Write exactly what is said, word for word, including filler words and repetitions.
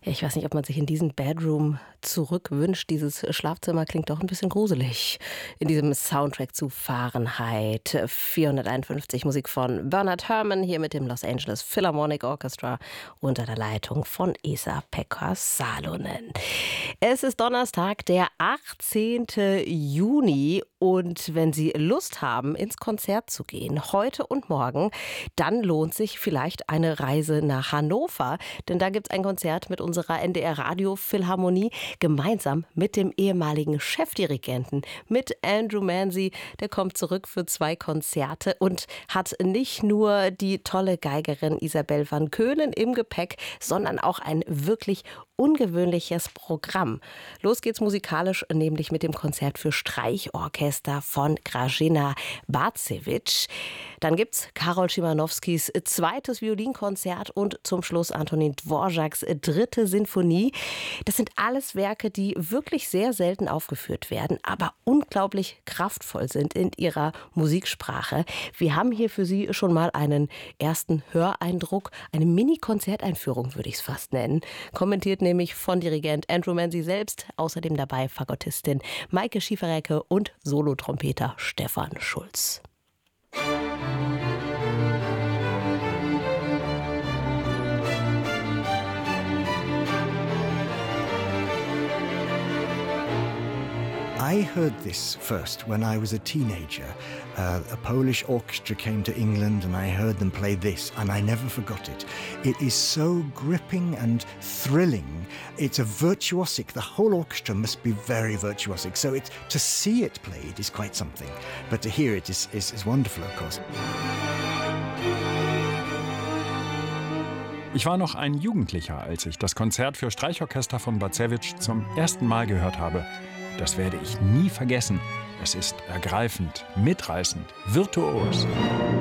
Ja, ich weiß nicht, ob man sich in diesen Bedroom zurückwünscht. Dieses Schlafzimmer klingt doch ein bisschen gruselig. In diesem Soundtrack zu Fahrenheit vierhunderteinundfünfzig, Musik von Bernard Herrmann, hier mit dem Los Angeles Philharmonic Orchestra unter der Leitung von Esa-Pekka Salonen. Es ist Donnerstag, der achtzehnten Juni. Und wenn Sie Lust haben, ins Konzert zu gehen, heute und morgen, dann lohnt sich vielleicht eine Reise nach Hannover. Denn da gibt es ein Konzert mit unserer N D R-Radio-Philharmonie gemeinsam mit dem ehemaligen Chefdirigenten, mit Andrew Manzi. Der kommt zurück für zwei Konzerte und hat nicht nur die tolle Geigerin Isabelle van Keulen im Gepäck, sondern auch ein wirklich ungewöhnliches Programm. Los geht's musikalisch, nämlich mit dem Konzert für Streichorchester von Grażyna Bacewicz. Dann gibt's Karol Szymanowskis zweites Violinkonzert und zum Schluss Antonin Dvořáks dritte Sinfonie. Das sind alles Werke, die wirklich sehr selten aufgeführt werden, aber unglaublich kraftvoll sind in ihrer Musiksprache. Wir haben hier für Sie schon mal einen ersten Höreindruck, eine Mini-Konzerteinführung würde ich es fast nennen. Kommentiert nämlich von Dirigent Andrew Manzi selbst, außerdem dabei Fagottistin Maike Schieferecke und Solotrompeter Stefan Schulz. I heard this first when I was a teenager. Uh, a Polish orchestra came to England and I heard them play this and I never forgot it. It is so gripping and thrilling. It's a virtuosic. The whole orchestra must be very virtuosic. So it's, to see it played is quite something. But to hear it is, is, is wonderful, of course. Ich war noch ein Jugendlicher, als ich das Konzert für Streichorchester von Bacewicz zum ersten Mal gehört habe. Das werde ich nie vergessen. Es ist ergreifend, mitreißend, virtuos.